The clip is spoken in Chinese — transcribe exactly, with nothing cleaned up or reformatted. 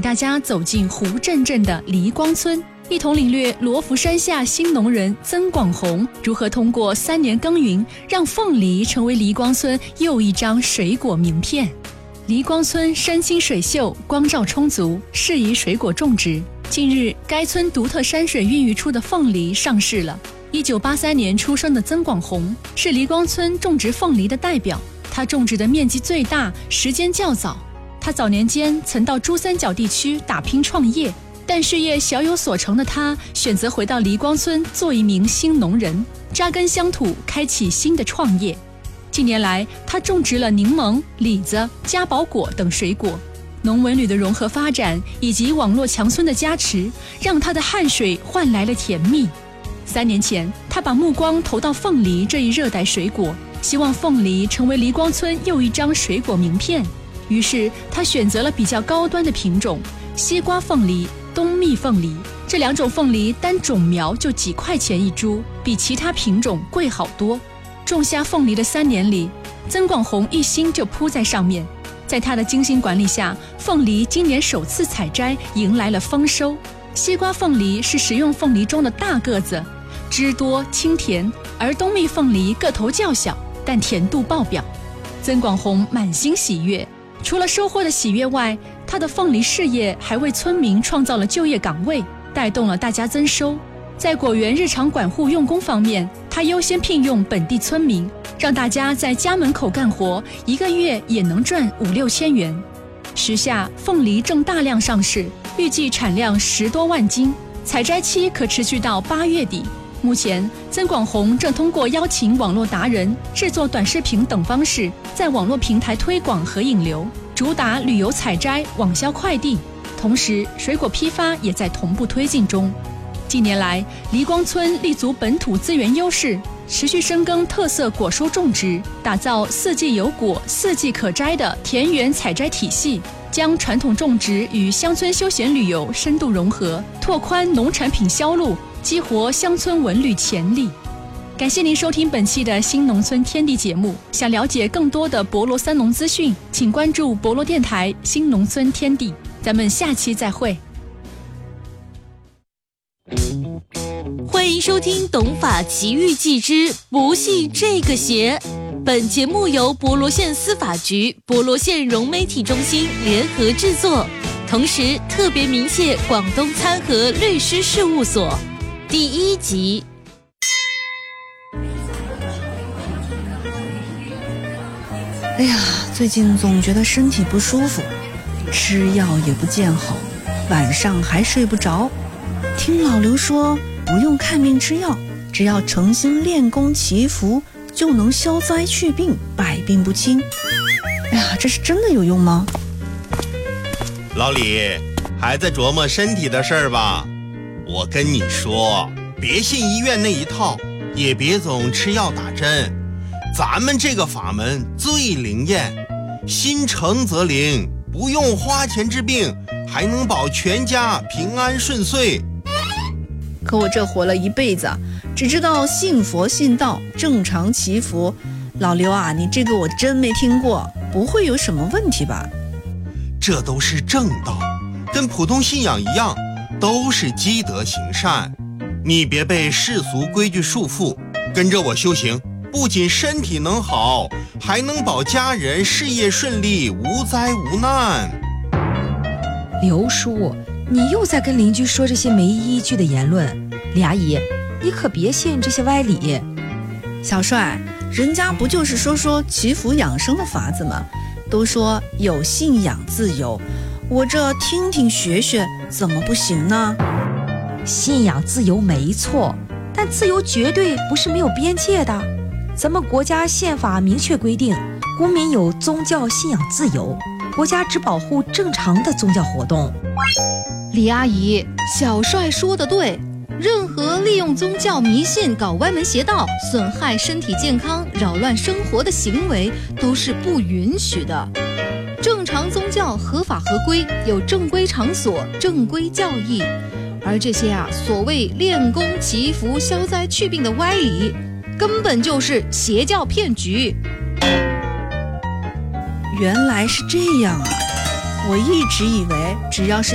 大家走进胡镇镇的黎光村，一同领略罗浮山下新农人曾广宏如何通过三年耕耘，让凤梨成为黎光村又一张水果名片。黎光村山清水秀，光照充足，适宜水果种植。近日，该村独特山水孕育出的凤梨上市了。一九八三年出生的曾广宏是黎光村种植凤梨的代表，他种植的面积最大，时间较早。他早年间曾到珠三角地区打拼创业，但事业小有所成的他选择回到黎光村做一名新农人，扎根乡土，开启新的创业。近年来，他种植了柠檬、李子、嘉宝果等水果。农文旅的融合发展以及网络强村的加持，让他的汗水换来了甜蜜。三年前，他把目光投到凤梨这一热带水果，希望凤梨成为黎光村又一张水果名片。于是他选择了比较高端的品种，西瓜凤梨、冬蜜凤梨。这两种凤梨单种苗就几块钱一株，比其他品种贵好多。种下凤梨的三年里，曾广宏一心就扑在上面。在他的精心管理下，凤梨今年首次采摘，迎来了丰收。西瓜凤梨是食用凤梨中的大个子，汁多清甜，而冬蜜凤梨个头较小，但甜度爆表。曾广宏满心喜悦，除了收获的喜悦外，他的凤梨事业还为村民创造了就业岗位，带动了大家增收。在果园日常管护用工方面，他优先聘用本地村民，让大家在家门口干活，一个月也能赚五六千元。时下凤梨正大量上市，预计产量十多万斤，采摘期可持续到八月底。目前，曾广宏正通过邀请网络达人、制作短视频等方式，在网络平台推广和引流，主打旅游采摘、网销快递。同时，水果批发也在同步推进中。近年来，黎光村立足本土资源优势，持续深耕特色果蔬种植，打造四季有果、四季可摘的田园采摘体系，将传统种植与乡村休闲旅游深度融合，拓宽农产品销路，激活乡村文旅潜力。感谢您收听本期的新农村天地节目。想了解更多的博罗三农资讯，请关注博罗电台新农村天地。咱们下期再会。 欢迎收听《懂法奇遇记之不系这个邪》。本节目由博罗县司法局、博罗县融媒体中心联合制作，同时特别鸣谢广东参合律师事务所。第一集。 哎呀，最近总觉得身体不舒服，吃药也不见好，晚上还睡不着。听老刘说，不用看病吃药，只要诚心练功祈福，就能消灾去病，百病不侵。哎呀，这是真的有用吗？ 老李，还在琢磨身体的事儿吧？我跟你说，别信医院那一套，也别总吃药打针。咱们这个法门最灵验，心诚则灵，不用花钱治病，还能保全家平安顺遂。 可我这活了一辈子，只知道信佛信道，正常祈福。老刘啊，你这个我真没听过，不会有什么问题吧？ 这都是正道，跟普通信仰一样，都是积德行善。你别被世俗规矩束缚，跟着我修行，不仅身体能好，还能保家人事业顺利，无灾无难。 刘叔，你又在跟邻居说这些没依据的言论。李阿姨，你可别信这些歪理。 小帅，人家不就是说说祈福养生的法子吗？都说有信仰自由，我这听听学学，怎么不行呢？ 信仰自由没错，但自由绝对不是没有边界的。咱们国家宪法明确规定，公民有宗教信仰自由，国家只保护正常的宗教活动。 李阿姨，小帅说的对，任何利用宗教迷信搞歪门邪道、损害身体健康、扰乱生活的行为都是不允许的。正常宗教合法合规，有正规场所、正规教义，而这些啊所谓练功祈福、消灾去病的歪理，根本就是邪教骗局。 原来是这样啊！我一直以为只要是